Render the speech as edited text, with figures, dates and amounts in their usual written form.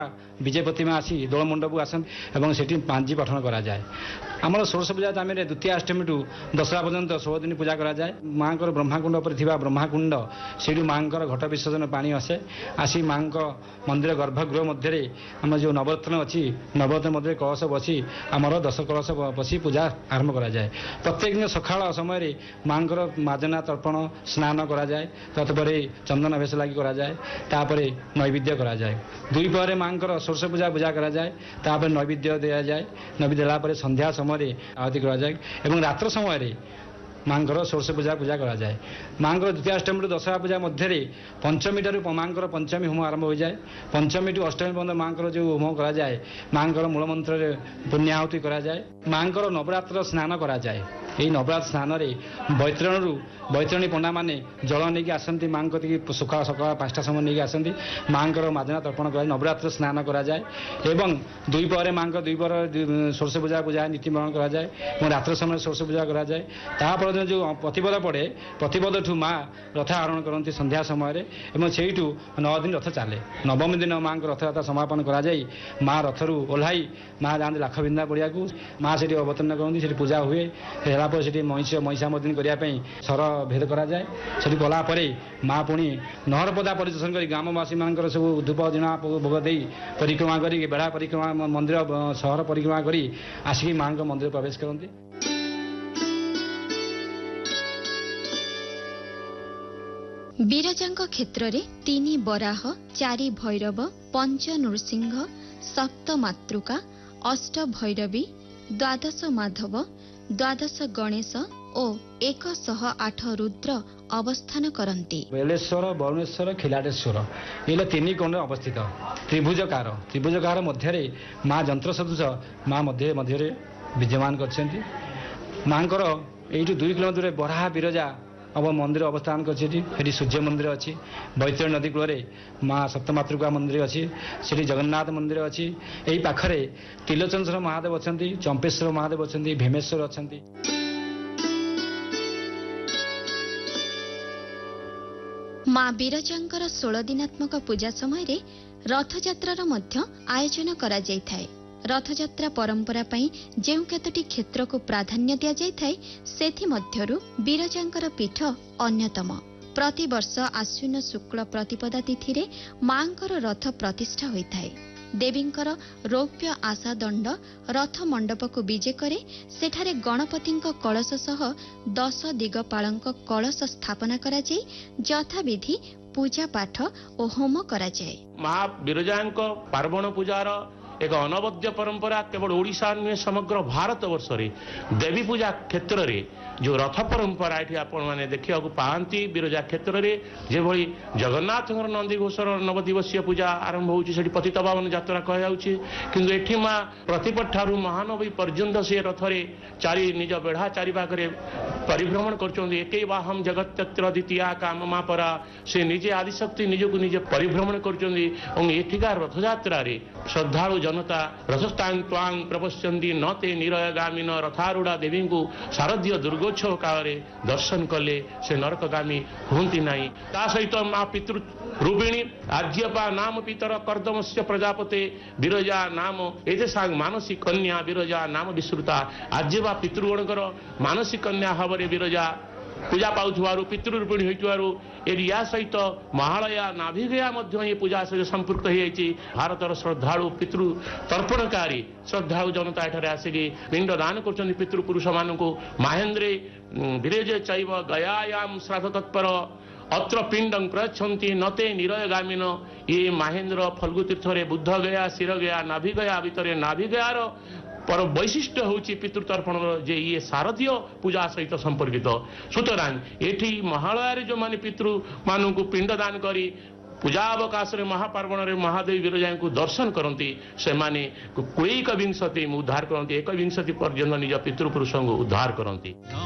विजय प्रतिमा आसी दोल मंडप आसती और से पांजी पठन कराए आमर षोड़श पूजा टाइम द्वितीय अष्टमी टू दशहरा पर्यंत 16 दिन पूजा कराए माँ ब्रह्माकुंड पर ब्रह्माकुंड से माँ घट विसर्जन पानी आसे आसी माँ मंदिर गर्भगृह मध्य आम जो नवरत्न अच्छी नवरत्न मध्य कलश बसी आमर 10 कलश बसी पूजा आरंभ कराए प्रत्येक दिन सकाळ समय माँ मार्जना तर्पण स्नान कराए तत्पर चंदन भेष लगी कराए नैवेद्य कराए दुई पहर माँ षोड़श पूजा पूजा कराए नैवेद्य दि जाए नैवेद्य देला संध्या समय आरती कराए रात्र समय माँ षोड़श पूजा पूजा कराए माँ द्वितीय अष्टमी दशहरा पूजा मध्य पंचमी ठार माँ पंचमी होम आरंभ हो जाए पंचमी टू अष्टमी पर्यटन माँ जो होम कराए माँ मूल मंत्र पुण्याहुति कराए माँ नवरात्र स्नान कराए यही नवरात्र स्नान बैतरणी पंडा मैंने जल नहीं आसती माँ को सकाल सकाल 5टा समय नहीं आसती माँ मार्जना तर्पण कर नवरात्र स्नान कराए दुई पहर माँ दुई पहर षोड़श पूजा पूजा नीतिमरण कराए रात्र समय षोड़श पूजा कराए जो प्रतिपद पड़े प्रतिपद ठू माँ रथ आरोहण करती संध्या समय से 9 दिन रथ चले नवमी दिन माँ रथयात्रा समापन कर माँ रथरू ओह्लाई माँ जाती लाखबिंदा पड़िया को माँ से अवतीर्ण करती पूजा हुए महिषा मर्दिनी करने सर भेद कराए से कलापर माँ पुणी नहरपदा परिदर्शन कर ग्रामवासी मान सब धूप जिणा भोग दे परिक्रमा कर बेढ़ा परिक्रमा मंदिर सहर परिक्रमा कर आसिक माँ मंदिर प्रवेश करती। विरजांक क्षेत्र रे 3 बराह 4 भैरव 5 नृसिंह 7 मातृका 8 भैरवी 12 माधव 12 गणेश और 108 रुद्र अवस्थान करती। बेलेश्वर वरुणेश्वर खिलाड़ेश्वर ये 3 कोण अवस्थित त्रिभुजकार मध्य माँ जंत्र सदृश माँ मध्य विद्यमान कर माँ 2 किलोमीटर बराह विरजा अब मंदिर अवस्थान कर सूर्य मंदिर अच्छी बैतरणी नदी कूल माँ सप्तमातृका मंदिर अच्छी से जगन्नाथ मंदिर अच्छी यही पाखरे त्रिलोचनेश्वर महादेव अच्छा चंपेश्वर महादेव अच्छा भीमेश्वर अच्छा। माँ विरजांकर 16 दिनात्मक पूजा समय रथयात्रार मध्य आयोजन करा जायथाय। रथयात्रा परंपरा पई जेउ केतोटी क्षेत्र को प्राधान्य दिया जायथाय सेथि मध्यरु विरजांकर पीठ अन्यतम। प्रति वर्ष आश्विन शुक्ल प्रतिपदा तिथि रे मांकर रथ प्रतिष्ठा होइथाय। देवींकर रौप्य आशा दंड रथ मंडप को विजे करे सेठारे गणपतिंक कलश सह 10 दिगपालंक कलश स्थापना करा जाय यथाविधि पूजा पाठ और होम करा जाय। मां विरजांक पार्वण पूजार एक अनवद्य परंपरा केवल ओडिशा नुहे समग्र भारत वर्ष देवी पूजा क्षेत्र में जो रथ परंपरा ये आपण मैंने देखा पाती विरजा क्षेत्र में जो भली जगन्नाथ नंदीघोषर नवदिवसीय पूजा आरंभ होती पतितपावन यात्रा कहुच्छे किंतु एठी माँ प्रतिपद ठारू महानवी पर्यंत से रथरे निज बेढ़ा चारिपाखे परिभ्रमण कर वाहम जगत्तर द्वितीया काम माँ परा से निजे आदिशक्ति निजक निजे परिभ्रमण कर रथयात्रा श्रद्धालु जनता रथस्थान त्वांग प्रपश्यन्ति न ते निरयगामिन रथारूढ़ा देवी को शारदीय दुर्गोत्सव काल दर्शन कले से नरकगामी हूंती नहीं। ता सहित माँ पितृरूपिणी आज्यपा नाम पितर कर्दमस्य प्रजापते विरजा नाम एतेषां मानसी कन्या विरजा नाम विश्रुता आज्यपा पितृगणकर मानसी कन्या भाव विरजा पूजा पाउथुवारु पितृरूपिणी होइथुवारु या सहित महालया नाभिगया ये पूजा सहित संपृक्त हो भारतर श्रद्धालु पितृ तर्पणकारी श्रद्धालु जनता एठारे आसिक पिंड दान कर पितृपुरुष मान महेन्द्रे विरेजे चैव गयायाम श्राद्ध तत्पर अत्र पिंडं प्रयच्छन्ति नते निरयगामिन ये महेन्द्र फल्गु तीर्थरे बुद्ध गया शिर गया नाभि गया भितर नाभि गयार पर वैशिष्ट्य होची पितृतर्पण जे ये शारदीय पूजा सहित संपर्कित सुतरां एठी महालय जो माने पितृ मानू को पिंड दान करी पूजा अवकाश महापार्वण में महादेवी विरजा को दर्शन करती से माने 21 उद्धार करती 21 पर्यंत निज पितृपुरुष को उद्धार करती।